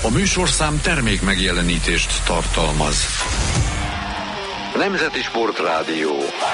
A műsorszám termék megjelenítést tartalmaz. Nemzeti Sportrádió.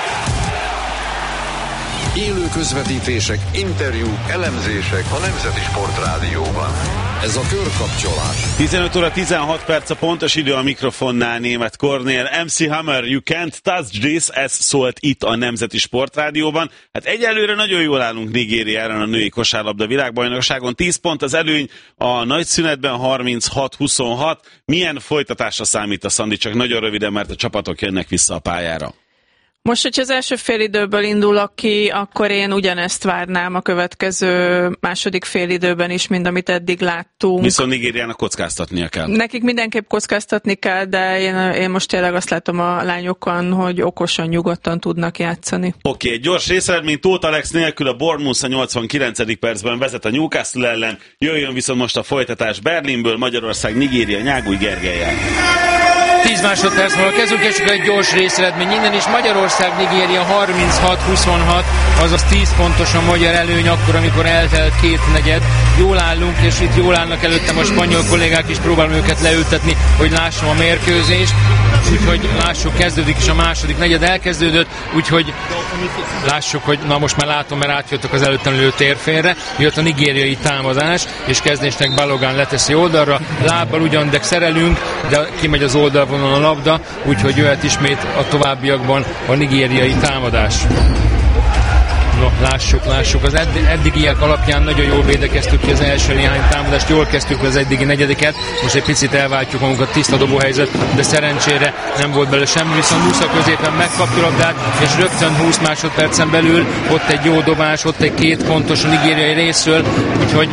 Élő közvetítések, interjúk, elemzések a Nemzeti Sportrádióban. Ez a Körkapcsolás. 15 óra 16 perc a pontos idő, a mikrofonnál Németh Kornél. MC Hammer, you can't touch this, ez szólt itt a Nemzeti Sportrádióban. Hát egyelőre nagyon jól állunk Nigériára a női kosárlabda világbajnokságon. 10 pont az előny, a nagy szünetben 36-26. Milyen folytatásra számít a Szandi? Csak nagyon röviden, mert a csapatok jönnek vissza a pályára. Most, hogyha az első félidőből indulok ki, akkor én ugyanezt várnám a következő második félidőben is, mint amit eddig láttunk. Viszont Nigériának kockáztatnia kell. Nekik mindenképp kockáztatni kell, de én most tényleg azt látom a lányokon, hogy okosan, nyugodtan tudnak játszani. Oké, egy gyors részeredmény Tóth Alex nélkül a Bournemouth a 89. percben vezet a Newcastle ellen. Jöjjön viszont most a folytatás Berlinből, Magyarország, Nigéria, Nyáguly Gergellyel. 10 másodperc múlva kezdünk, és egy gyors részeredmény innen is. Magyarország, Nigéria 36-26, azaz 10 pontos a magyar előny akkor, amikor eltelt két negyed. Jól állunk, és itt jól állnak előttem a spanyol kollégák is, próbálom őket leültetni, hogy lássam a mérkőzést. Úgyhogy lássuk, kezdődik is a második negyed, elkezdődött, úgyhogy lássuk, hogy na most már látom, mert átjöttek az előttem lő térfélre. Jött a nigériai támadás, és kezdésnek Balogun leteszi oldalra, lábbal ugyan, de szerelünk, de kimegy az oldalvonal a labda, úgyhogy jöhet ismét a továbbiakban a nigériai támadás. No, lássuk, az eddigiek alapján nagyon jól védekeztük ki az első néhány támadást, jól kezdtük az eddigi negyediket, most egy picit elváltjuk magunkat, tiszta dobóhelyzet, de szerencsére nem volt belőle semmi, viszont Musza középen megkapja labdát, és rögtön 20 másodpercen belül ott egy jó dobás, ott egy 2 pontos a nigériai részről, úgyhogy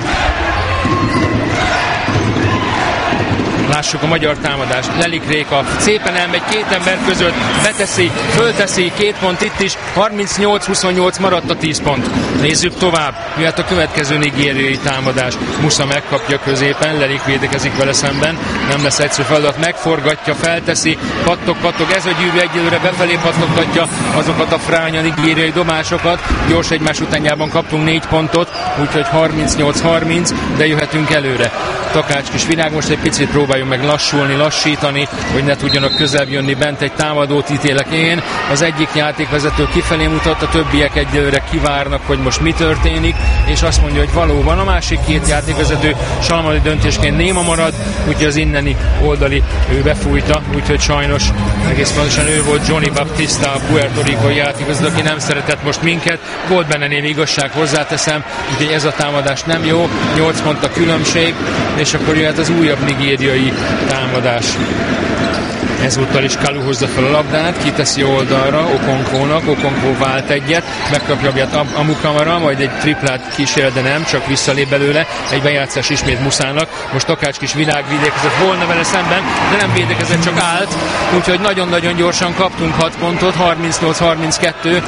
lássuk a magyar támadást. Lelik Réka szépen elmegy két ember között, beteszi, fölteszi, 2 pont itt is, 38-28 maradt a 10 pont. Nézzük tovább, jöhet a következő nigériai támadás. Musza megkapja középen, Lelik védekezik vele szemben, nem lesz egyszerű feladat, megforgatja, felteszi, pattog, ez a gyűrű egyelőre befelé pattogtatja azokat a fránya nigériai dobásokat. Gyors egymás utánjában kaptunk 4 pontot, úgyhogy 38-30, de jöhetünk előre. Takács kis virág, most egy picit próbáljuk meg lassítani, hogy ne tudjanak közelebb jönni, bent egy támadót ítélek én. Az egyik játékvezető kifelé mutat, a többiek egyelőre kivárnak, hogy most mi történik, és azt mondja, hogy valóban a másik két játékvezető salmali döntésként néma marad, úgyhogy az inneni oldali ő befújta, úgyhogy sajnos egész pontosan ő volt Johnny Baptista, a Puerto Rico játékvezető, aki nem szeretett most minket. Volt benne némi igazság, hozzáteszem, úgyhogy ez a támadás nem jó, 8 pont a különbség, és akkor jöhet az újabb nigériai támadás. Ezúttal is Kalu hozza fel a labdát, kiteszi oldalra Okonkónak, Okonkó vált egyet, megkapja jobbját Amukamara, majd egy triplát kísér, de nem, csak visszalép belőle, egy bejátszás ismét Muszának. Most Takács kis világ védekezett volna vele szemben, de nem védekezett, csak állt, úgyhogy nagyon-nagyon gyorsan kaptunk 6 pontot, 38-32.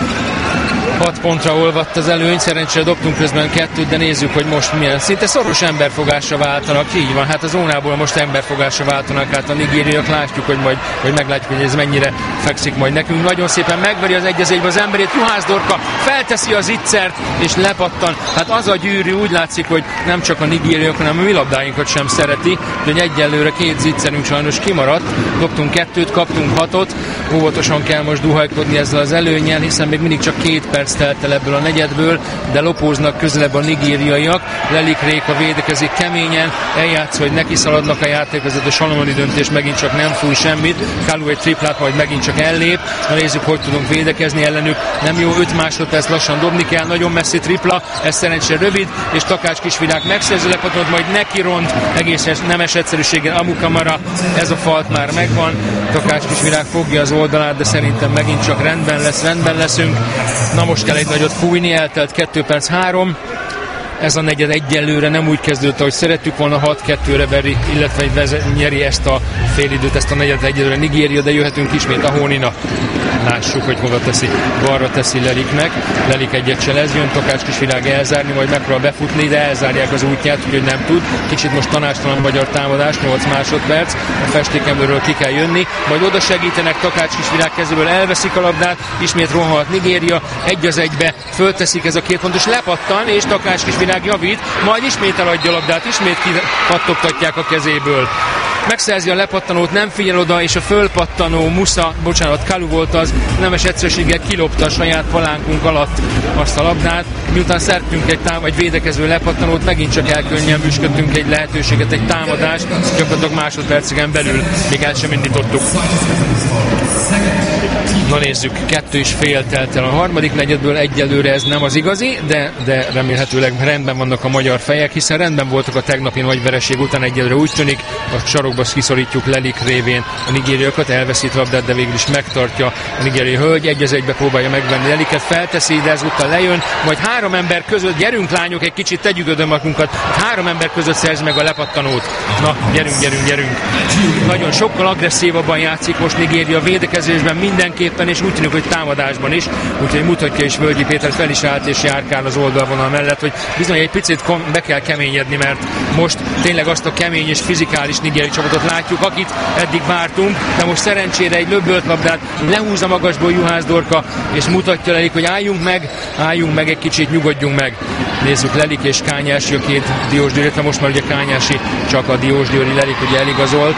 6 pontra olvadt az előny, szerencsére dobtunk közben 2, de nézzük, hogy most milyen. Szinte szoros emberfogásra váltanak, így van, hát a zónából most emberfogásra váltanak, hát a nigériaiak látjuk, hogy meglátjuk, hogy ez mennyire fekszik majd nekünk. Nagyon szépen megveri az 1-1-be az emberét, Juhász Dorka felteszi az ittszert, és lepattan. Hát az a gyűrű, úgy látszik, hogy nem csak a nigériaiak, hanem a mi labdáinkat sem szereti, hogy egyelőre 2 zicserünk sajnos kimaradt. Dobtunk 2, kaptunk 6-ot, óvatosan kell most duhajkodni ezzel az előnnyel, hiszen még mindig csak 2 perc telt el ebből a negyedből, de lopóznak közelebb a nigériaiak. Lelik Réka védekezik keményen, eljátsz, hogy neki szaladnak a játékvezető, salomoni döntés megint csak nem fúj semmit. Kalu egy triplát, majd megint csak ellép. Na nézzük, hogy tudunk védekezni ellenük. Nem jó, 5 másodperc, lassan dobni kell, nagyon messzi tripla, ez szerencsére rövid, és Takács kisvirág megszerző lepatonot, majd neki ront, egészen nemes egyszerűséggel Amukamara, ez a falt már megvan. Takács kisvirág fogja az oldalát, de szerintem megint csak rendben leszünk. Na most kell egy nagyot fújni, eltelt 2 perc 3. Ez a negyed egyelőre nem úgy kezdődött, ahogy szerettük volna, 6-2-re veri, illetve nyeri ezt a félidőt, ezt a negyedet egyelőre Nigéria, de jöhetünk ismét a Hónina. Lássuk, hogy hova teszi. Balra teszi Leliknek. Lelik egyet se lesz, jön Takács kisvirág elzárni, majd megpróbál befutni, de elzárják az útját, úgyhogy nem tud. Kicsit most tanástalan magyar támadás, 8 másodperc. A festékemből ki kell jönni, majd oda segítenek, Takács kisvirág kezéből elveszik a labdát, ismét rohanhat Nigéria, 1-1-be fölteszik, ez a 2 pontos, lepattan, és Takács kisvirág Virág javít, majd ismét eladja a labdát, ismét kipattogtatják a kezéből. Megszerzi a lepattanót, nem figyel oda, és a fölpattanó Kalu volt az, nemes egyszerűséggel kilopta a saját palánkunk alatt azt a labdát. Miután szertünk egy védekező lepattanót, megint csak elkönnyebbüsködtünk egy lehetőséget, egy támadást, gyakorlatilag másodperceken belül még el sem indítottuk. Na nézzük, 2,5 telt el a harmadik negyedből, egyelőre ez nem az igazi, de remélhetőleg rendben vannak a magyar fejek, hiszen rendben voltak a tegnapi nagy vereség után, egyelőre úgy tűnik, a sarokba kiszorítjuk Lelik révén a nigériakat, elveszít labdát, de végül is megtartja a nigériai hölgy, 1-1-be próbálja megvenni Leliket, felteszi, de ezúttal lejön, majd 3 ember között, gyerünk lányok, egy kicsit tegyük oda magunkat, 3 ember között szerz meg a lepattanót. Na, gyerünk. Nagyon sokkal agresszívabban játszik most Nigéria védekezésben mindenképpen, és úgy tűnik, hogy támadásban is, úgyhogy mutatja is Völgyi Péter, fel is állt és járkál az oldalvonal mellett, hogy bizony egy picit be kell keményedni, mert most tényleg azt a kemény és fizikális nigériai csapatot látjuk, akit eddig vártunk, de most szerencsére egy löbbölt labdát lehúz a magasból Juhász Dorka, és mutatja Lelik, hogy álljunk meg egy kicsit, nyugodjunk meg. Nézzük, Lelik és Kányási, a két Diósgyőri, most már ugye Kányási csak a Diósgyőri, Lelik ugye eligazolt,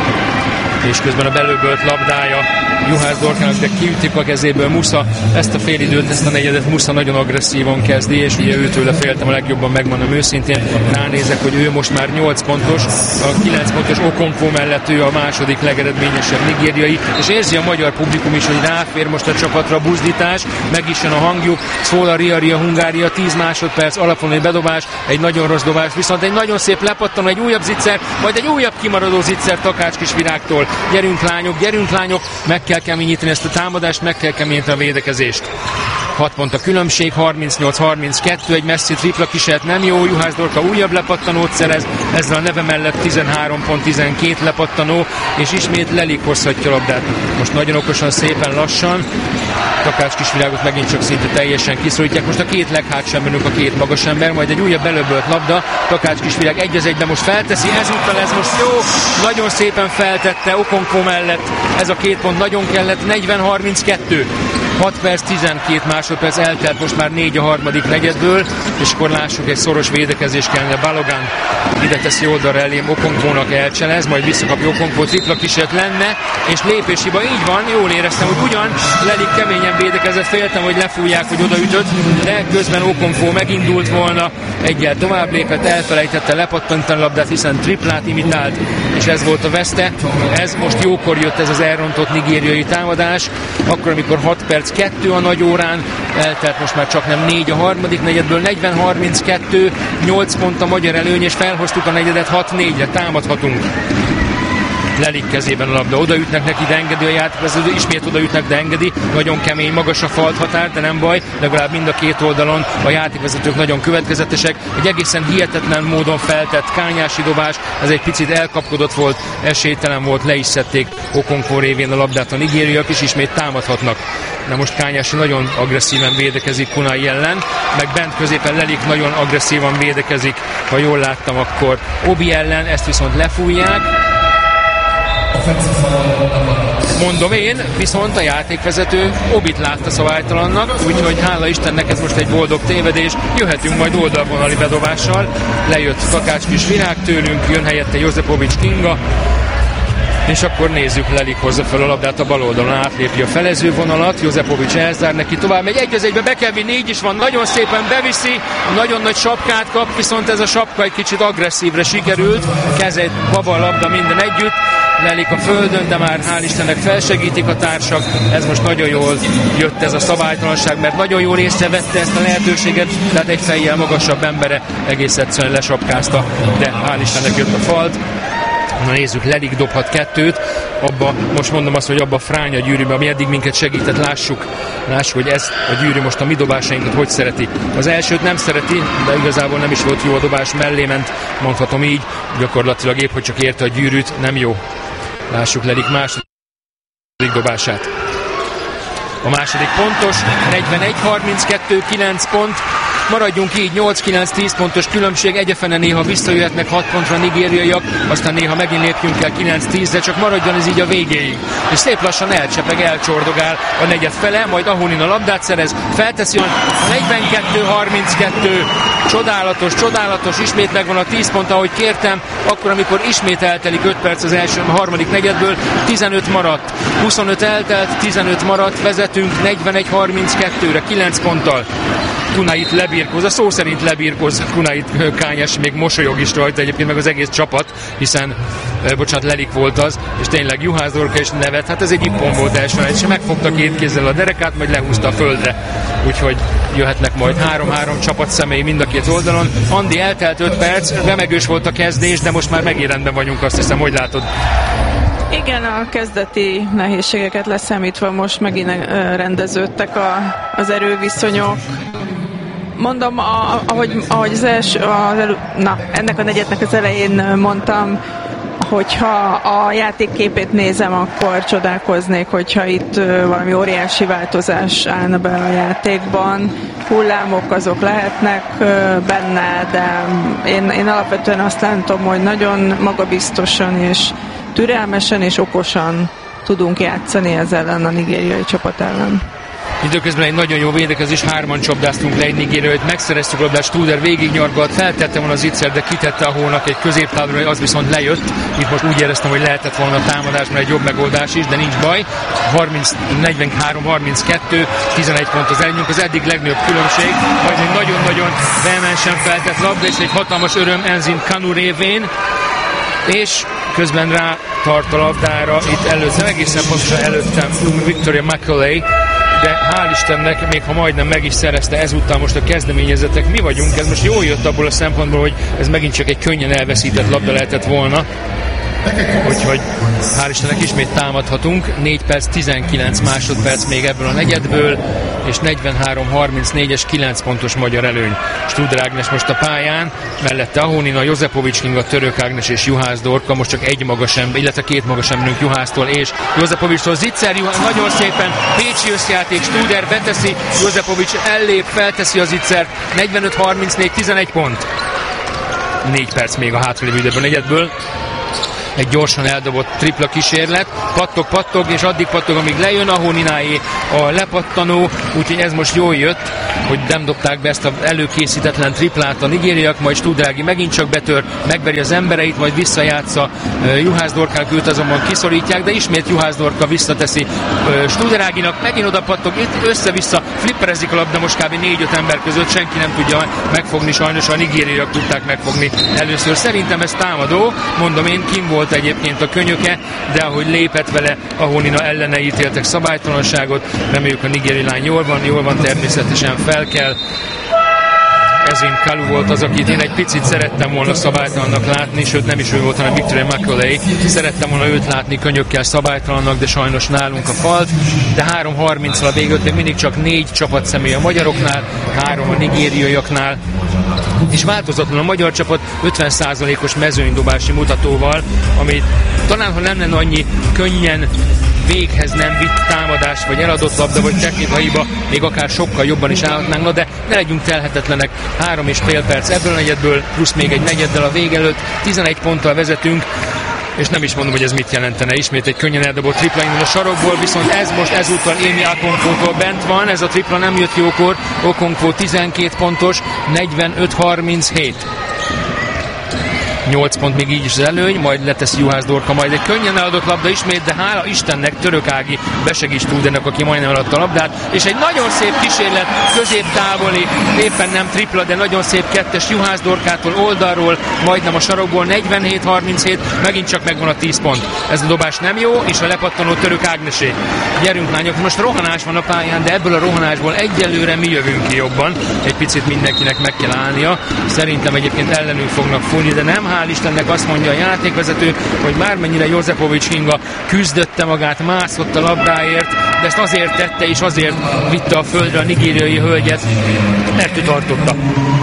és közben a belőbölt labdája Juhász Dorkának, de kiütik a kezéből Musza. Ezt a félidőt, ezt a negyedet Musza nagyon agresszívan kezdi, és ugye őtőle féltem a legjobban, megmondom őszintén. Ránézek, hogy ő most már 8 pontos, a 9 pontos Okonkwo mellett ő a második legeredményesebb nigériai, és érzi a magyar publikum is, hogy ráfér most a csapatra a buzdítás, meg is jön a hangjuk, szól a Ria Hungária, 10 másodperc, alapon egy bedobás, egy nagyon rossz dobás, viszont egy nagyon szép lepattanó, egy újabb zicser, majd egy újabb kimaradó zicser Takács Kisvirágtól. Gyerünk lányok, meg kell keményíteni ezt a támadást, meg kell keményíteni a védekezést. 6 pont a különbség, 38-32, egy messzi tripla kísérlet nem jó, Juhász Dorka újabb lepattanót szerez, ezzel a neve mellett 13 pont, 12 lepattanó, és ismét Lelik hozhatja a labdát. Most nagyon okosan, szépen lassan, Takács Kisvirágot megint csak szinte teljesen kiszorítják, most a két leghátsemberünk, a két magas ember, majd egy újabb belöbölt labda, Takács Kisvirág 1-1-ben most felteszi, ezúttal ez most jó, nagyon szépen feltette Okonkwo mellett, ez a 2 pont nagyon kellett, 40-32. 6 perc, 12 másodperc eltelt most már 4 a harmadik negyedből, és akkor lássuk, egy szoros védekezés kellene. Balogan ide teszi oldalra elém, Okonkwónak elcselez, majd visszakapja Okonkwo, tripla kísérlet lenne, és lépéshiba, így van, jól éreztem, hogy ugyan Lelik keményen védekezett, féltem, hogy lefújják, hogy odaütött, de közben Okonkwo megindult volna, egyel tovább lépett, elfelejtette lepattantani a labdát, hiszen triplát imitált, és ez volt a veszte. Ez most jókor jött, ez az elrontott nigériai támadás, akkor, amikor 6 perc 2 a nagy órán, eltelt most már csak nem 4 a harmadik negyedből, 40-32, 8 pont a magyar előny, és felhoztuk a negyedet 6-4-re, támadhatunk. Lelik kezében a labda, odaütnek neki, de engedi a játékvezető, ismét odaütnek, de engedi, nagyon kemény, magas a falthatár, de nem baj, legalább mind a két oldalon a játékvezetők nagyon következetesek, egy egészen hihetetlen módon feltett Kányási dobás, ez egy picit elkapkodott volt, esélytelen volt, le is szedték Okonkwo révén a labdát a nigériaiak, és ismét támadhatnak. De most Kányási nagyon agresszíven védekezik Kunai ellen, meg bent középen Lelik nagyon agresszívan védekezik, ha jól láttam, akkor Obi ellen, ezt viszont lefújják. Mondom én, viszont a játékvezető Obit látta szabálytalannak, úgyhogy hála Istennek ez most egy boldog tévedés, jöhetünk majd oldalvonali bedobással, lejött Takács Kisvirág tőlünk, jön helyette Jozepovics Kinga, és akkor nézzük, Lelik hozza fel a labdát a bal oldalon, átlépi a felező vonalat, Jozepovics elzár neki, tovább megy, 1-1-be be kell vinni, így is van, nagyon szépen beviszi, nagyon nagy sapkát kap, viszont ez a sapka egy kicsit agresszívre sikerült, kezet, baba a labda minden együtt, Lelik a földön, de már hál' Istennek felsegítik a társak, ez most nagyon jól jött ez a szabálytalanság, mert nagyon jól észrevette ezt a lehetőséget, tehát egy fejjel magasabb embere egész egyszerűen lesapkázta, de hál' Istennek jött a falt. Na nézzük, Lelik dobhat 2-t, abba, most mondom azt, hogy abba a Fránya gyűrűbe, ami eddig minket segített, lássuk, hogy ez a gyűrű most a mi dobásainkat hogy szereti. Az elsőt nem szereti, de igazából nem is volt jó a dobás, mellé ment, mondhatom így, gyakorlatilag épp, hogy csak érte a gyűrűt, nem jó. Lássuk Lelik második dobását. A második pontos, 41-32, 9 pont, Maradjunk így, 8-9-10 pontos különbség, egyefene néha visszajöhetnek 6 pontra nigériaiak, aztán néha megint lépjünk el 9-10, de csak maradjon ez így a végéig. És szép lassan elcsepeg, elcsordogál a negyed fele, majd Ahonin a labdát szerez, felteszi a 42-32, csodálatos, ismét megvan a 10 pont, ahogy kértem, akkor, amikor ismét eltelik 5 perc az a harmadik negyedből, 15 maradt, 25 eltelt, 15 maradt, vezetünk 41-32-re, 9 ponttal. Kunait lebírkoz, a szó szerint lebírkoz Kunait Kányes, még mosolyog is rajta egyébként, meg az egész csapat, hiszen, Lelik volt az, és tényleg Juhász Dorka is nevet, hát ez egy ippon volt elsőre, és megfogta két kézzel a derekát, majd lehúzta a földre. Úgyhogy jöhetnek majd 3-3 csapat személy mind a két oldalon. Andi, eltelt 5 perc, remegős volt a kezdés, de most már megint rendben vagyunk, azt hiszem, hogy látod? Igen, a kezdeti nehézségeket leszámítva most megint rendeződtek az erőviszonyok. Mondom, ahogy ennek a negyednek az elején mondtam, hogyha a játékképét nézem, akkor csodálkoznék, hogyha itt valami óriási változás állna be a játékban. Hullámok azok lehetnek benne, de én alapvetően azt látom, hogy nagyon magabiztosan és türelmesen és okosan tudunk játszani ez ellen a nigériai csapat ellen. Időközben egy nagyon jó védekezés, 3-an csapdáztunk le egy nigériait, megszereztük a labdát, Studer végignyargalt, feltette volna az Zicser, de kitette a Hónak egy középtávra, az viszont lejött. Itt most úgy éreztem, hogy lehetett volna a támadásban egy jobb megoldás is, de nincs baj. 43-32, 11 pont az előnyünk, az eddig legnagyobb különbség, majd egy nagyon-nagyon vehemensen feltett labda, és egy hatalmas öröm Enzin Kanu révén, és közben rá tart a labdára, itt előző, egészen pontosan előttem Victoria Macaulay, de hál' Istennek, még ha majdnem meg is szerezte ezúttal most a kezdeményezetek, mi vagyunk, ez most jól jött abból a szempontból, hogy ez megint csak egy könnyen elveszített labda lehetett volna. Úgyhogy hál' Istennek ismét támadhatunk. 4 perc, 19 másodperc még ebből a negyedből, és 43-34-es 9 pontos magyar előny. Studer Ágnes most a pályán, mellette Ahonina, Jozepovics Kinga, Török Ágnes és Juhász Dorka, most csak egy magas ember, illetve két magas emberünk Juhásztól és Jozepovicstól. Zicser, nagyon szépen Pécsi összjáték, Studer beteszi, Jozepovics ellép, felteszi a Zicsert, 45-34, 11 pont. 4 perc még a hátralévő időben negyedből. Egy gyorsan eldobott tripla kísérlet, pattog, és addig pattog, amíg lejön a Honináé a lepattanó, úgyhogy ez most jól jött, hogy nem dobták be ezt az előkészítetlen triplát a nigériak, majd Studrági megint csak betör, megveri az embereit, majd visszajátsza Juhász Dorkák, őt azonban kiszorítják, de ismét Juhász Dorka visszateszi Studráginak, megint oda pattog, itt össze-vissza flipperezik a labda most kb. 4-5 ember között, senki nem tudja megfogni, sajnos a nigériaiak tudták megfogni először. Szerintem ez támadó, mondom én, kim volt egyébként a könyöke, de ahogy lépett vele, Ahonina ellene ítéltek szabálytalanságot, reméljük a nigériai lány jól van, természetesen fel kell. Ezin Kalu volt az, akit én egy picit szerettem volna szabálytalannak látni, sőt nem is ő volt, hanem Victoria Macaulay. Szerettem volna őt látni könyökkel szabálytalannak, de sajnos nálunk a falt. De 3:30-al a végül még mindig csak 4 csapatszemély a magyaroknál, 3 a nigériaiaknál. És változatlan a magyar csapat 50%-os mezőnydobási mutatóval, amit talán, ha nem lenne annyi könnyen véghez nem vitt támadás, vagy eladott labda, vagy technikai hiba, még akár sokkal jobban is állhatnánk, na de ne legyünk telhetetlenek. 3,5 perc ebből a negyedből, plusz még egy negyeddel a vég előtt, 11 ponttal vezetünk, és nem is mondom, hogy ez mit jelentene. Ismét egy könnyen eldobott tripla indul a sarokból, viszont ez most ezúttal Émi Okonkvótól bent van, ez a tripla nem jött jókor, Okonkvó 12 pontos, 45-37. 8 pont még így is az előny, majd leteszi Juhász Dorka, majd egy könnyen eladott labda ismét, de hála Istennek Török Ági besegít Studernek, aki majdnem eladta a labdát, és egy nagyon szép kísérlet, középtávoli, éppen nem tripla, de nagyon szép kettes Juhász Dorkától oldalról, majdnem a sarokból, 47-37, megint csak megvan a 10 pont. Ez a dobás nem jó, és a lepattanó Török Ágnesé. Gyerünk lányok, most rohanás van a pályán, de ebből a rohanásból egyelőre mi jövünk ki jobban. Egy picit mindenkinek meg kell állnia. Szerintem egyébként ellenünk fognak fújni, de nem. Hál' Istennek azt mondja a játékvezető, hogy bármennyire Jozepovics Kinga küzdötte magát, mászott a labdáért, de ezt azért tette és azért vitte a földre a nigériai hölgyet, mert ő tartotta.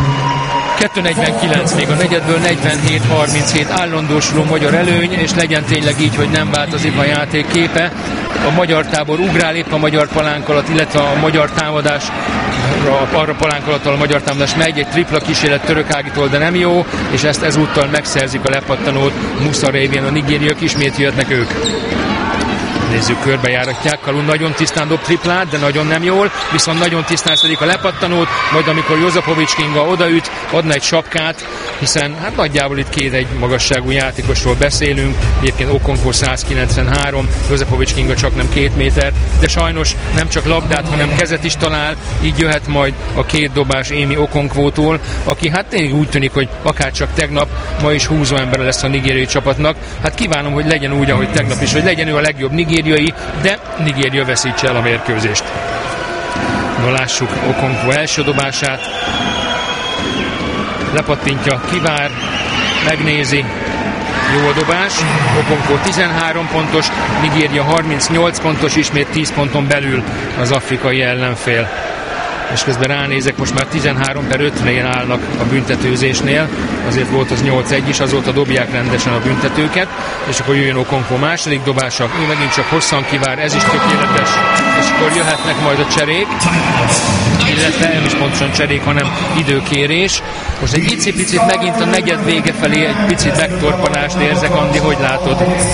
2:49 még a negyedből, 47-37 állandósuló magyar előny, és legyen tényleg így, hogy nem változik a játék képe. A magyar tábor ugrál épp a magyar palánk alatt, illetve a magyar támadás arra palánkolattal a magyar támadás megy, egy tripla kísérlet török Ágitól, de nem jó, és ezt ezúttal megszerzik a lepattanót Musa révén, a nigériaiak ismét jöhetnek ők. Nézzük, körbejáratják, Kalun nagyon tisztán dob triplát, de nagyon nem jól, viszont nagyon tisztán szedik a lepattanót, majd amikor Jozapovics Kinga odaüt, adna egy sapkát, hiszen hát nagyjából itt két egy magasságú játékosról beszélünk, egyébként Okonkwo 193, Jozapovics Kinga csak nem 2 méter, de sajnos nem csak labdát, hanem kezet is talál, így jöhet majd a 2 dobás Amy Okonkwo-tól, aki hát tényleg úgy tűnik, hogy akárcsak tegnap, ma is húzó ember lesz a nigériai csapatnak. Hát kívánom, hogy legyen úgy, ahogy tegnap is, hogy legyen ő a legjobb nigériai, de Nigéria veszítse el a mérkőzést. Na lássuk Okonkwo első dobását. Lepattintja, kivár, megnézi. Jó a dobás. Okonkwo 13 pontos, Nigéria 38 pontos, ismét 10 ponton belül az afrikai ellenfél. És közben ránézek, most már 13/50-en állnak a büntetőzésnél, azért volt az 8-1 is, azóta dobják rendesen a büntetőket, és akkor jöjjön Okonkwo második dobása, ő megint csak hosszan kivár, ez is tökéletes, és akkor jöhetnek majd a cserék, illetve nem is pontosan cserék, hanem időkérés. Most egy icipicit megint a negyed vége felé egy picit megtorpanást érzek, Andi, hogy látod?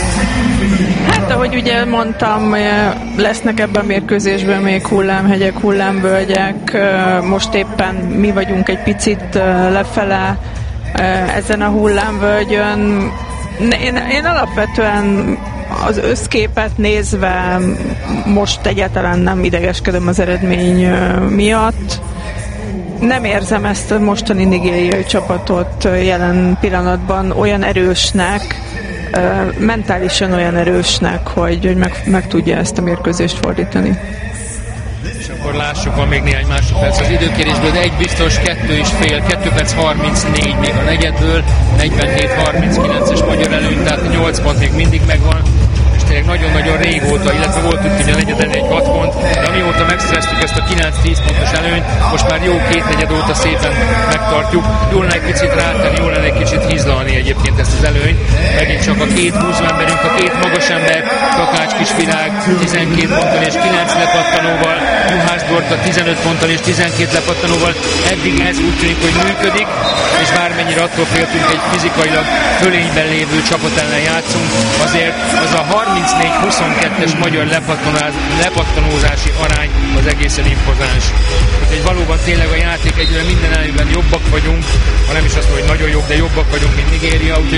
Hát, ahogy ugye mondtam, lesznek ebben a mérkőzésben még hullámhegyek, hullámvölgyek, most éppen mi vagyunk egy picit lefele ezen a hullámvölgyön. Én alapvetően az összképet nézve most egyáltalán nem idegeskedem az eredmény miatt. Nem érzem ezt a mostani nigériai csapatot jelen pillanatban olyan erősnek, mentálisan olyan erősnek, hogy meg tudja ezt a mérkőzést fordítani. És akkor lássuk, van még néhány másodperc az időkérésből, de egy biztos, 2 perc 34 még a negyedből, 47-39-es magyar előny, tehát 8 pont még mindig megvan, és tényleg nagyon-nagyon régóta, illetve volt úgy, hogy a negyeden egy 6 pont, de amióta megszereztük ezt a 9-10 pontos előnyt, most már jó 2 negyed óta szépen megtartjuk. Jól lenne egy picit rátenni, jól lenne egy kicsit hízlalni egyébként ezt az előnyt. Megint csak a 2 húzó emberünk, a 2 magas ember, Takács Kisvirág 12 ponttal és 9 lepattanóval, Juhász Dorta 15 ponttal és 12 lepattanóval. Eddig ez úgy tűnik, hogy működik, és bármennyire attól féltünk, egy fizikailag fölényben lévő csapat ellen játszunk, azért az a 34-22-es magyar lepattanózási arány az egészen impozáns. Úgyhogy valóban tényleg a játék egyre minden előben jobbak vagyunk, ha nem is azt mondom, hogy nagyon jobb, de jobbak vagyunk, mint Nigéria.